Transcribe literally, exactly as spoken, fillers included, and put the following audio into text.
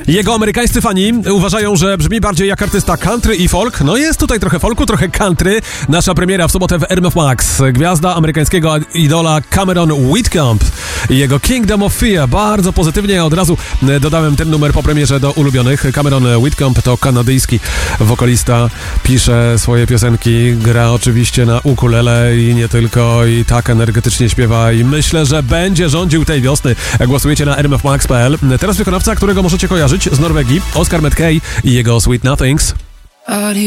Jego amerykańscy fani uważają, że brzmi bardziej jak artysta country i folk. No jest tutaj trochę folku, trochę country. Nasza premiera w sobotę w R M F Max. Gwiazda amerykańskiego idola Cameron Whitcomb i jego Kingdom of Fear. Bardzo pozytywnie, od razu dodałem ten numer po premierze do ulubionych. Cameron Whitcomb to kanadyjski wokalista, pisze swoje piosenki, gra oczywiście na ukulele i nie tylko, i tak energetycznie śpiewa i myślę, że będzie rządził tej wiosny. Głosujecie na r m f max kropka p l. Teraz wykonawca, którego możecie kojarzyć z Norwegii, Oscar McKay i jego Sweet Nothings.